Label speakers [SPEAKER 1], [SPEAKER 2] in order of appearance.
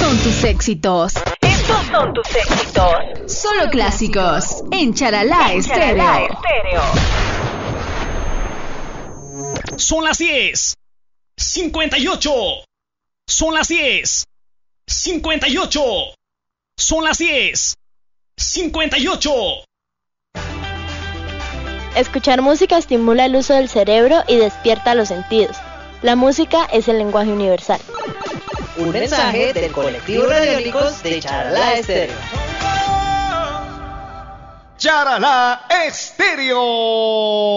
[SPEAKER 1] son tus éxitos.
[SPEAKER 2] Estos son tus éxitos.
[SPEAKER 1] Solo clásicos en Charalá Estéreo.
[SPEAKER 3] Son las 10:58. Son las 10:58. Son las 10:58.
[SPEAKER 4] Escuchar música estimula el uso del cerebro y despierta los sentidos. La música es el lenguaje universal.
[SPEAKER 5] Un mensaje del colectivo Radiónicos de Charalá Estéreo.
[SPEAKER 6] Charalá Estéreo.